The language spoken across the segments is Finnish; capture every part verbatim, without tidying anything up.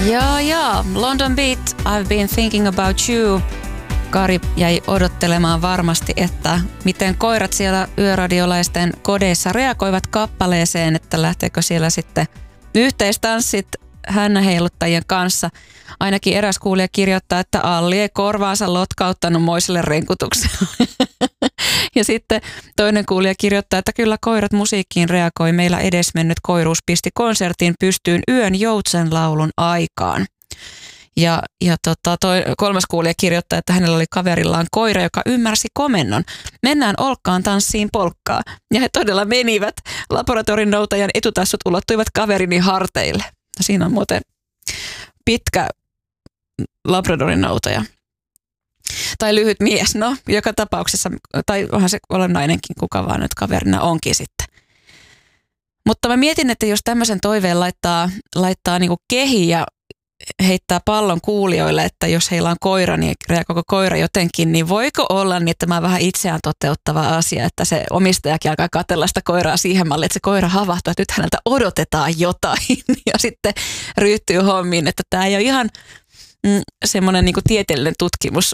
Joo, joo. London Beat, I've been thinking about you. Kari jäi odottelemaan varmasti, että miten koirat siellä yöradiolaisten kodeissa reagoivat kappaleeseen, että lähteekö siellä sitten yhteistanssit hännäheiluttajien kanssa. Ainakin eräs kuulija kirjoittaa, että Alli ei korvaansa lotkauttanut moiselle renkutukselle. Ja sitten toinen kuulija kirjoittaa, että kyllä koirat musiikkiin reagoi. Meillä edesmennyt koiruus pisti konsertin pystyyn yön joutsenlaulun aikaan. Ja, ja tota, toi kolmas kuulija kirjoittaa, että hänellä oli kaverillaan koira, joka ymmärsi komennon. Mennään olkkaan tanssiin polkkaa. Ja he todella menivät. Laboratorin noutajan etutassut ulottuivat kaverini harteille. No, siinä on muuten pitkä Labradorin noutaja. Tai lyhyt mies, no joka tapauksessa, tai onhan se olla nainenkin, kuka vaan nyt kaverina onkin sitten. Mutta mä mietin, että jos tämmöisen toiveen laittaa, laittaa niinku kehi ja heittää pallon kuulijoille, että jos heillä on koira, niin reagoiko koira jotenkin, niin voiko olla niin, että tämä on vähän itseään toteuttava asia, että se omistajakin alkaa katsella sitä koiraa siihen malliin, että se koira havahtuu, että nyt häneltä odotetaan jotain ja sitten ryhtyy hommiin, että tämä ei ole ihan mm, semmoinen niin kuin tieteellinen tutkimus,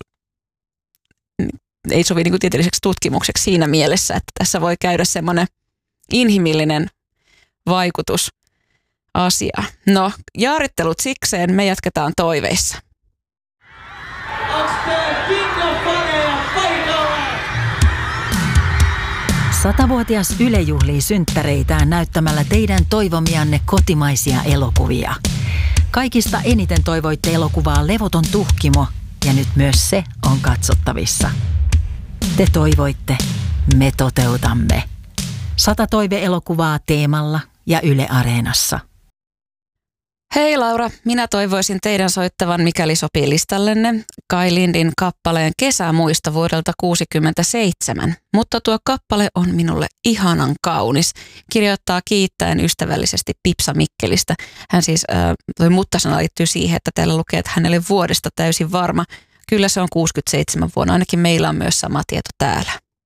ei sovi niin kuin tieteelliseksi tutkimukseksi siinä mielessä, että tässä voi käydä semmoinen inhimillinen vaikutus asia. No, jaarittelut sikseen, me jatketaan toiveissa. Satavuotias Yle juhlii synttäreitään näyttämällä teidän toivomianne kotimaisia elokuvia. Kaikista eniten toivoitte elokuvaa Levoton tuhkimo, ja nyt myös se on katsottavissa. Te toivoitte, me toteutamme. Sata toive-elokuvaa Teemalla ja Yle Areenassa. Hei Laura, minä toivoisin teidän soittavan, mikäli sopii listallenne, Kai Lindin kappaleen Kesämuisto vuodelta kuusikymmentäseitsemän. Mutta tuo kappale on minulle ihanan kaunis. Kirjoittaa kiittäen ystävällisesti Pipsa Mikkelistä. Hän siis, äh, toi mutta-sana liittyy siihen, että täällä lukee, että hänelle vuodesta täysin varma. Kyllä se on kuusikymmentäseitsemän vuonna, ainakin meillä on myös sama tieto täällä.